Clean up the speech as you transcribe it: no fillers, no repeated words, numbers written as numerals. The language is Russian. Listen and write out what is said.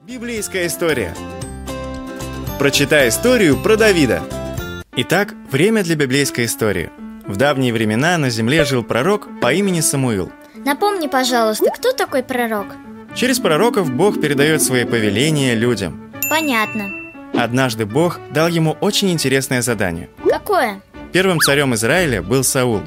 Библейская история. Прочитай историю про Давида. Итак, время для библейской истории. В давние времена на земле жил пророк по имени Самуил. Напомни, пожалуйста, кто такой пророк? Через пророков Бог передает свои повеления людям. Понятно. Однажды Бог дал ему очень интересное задание. Какое? Первым царем Израиля был Саул.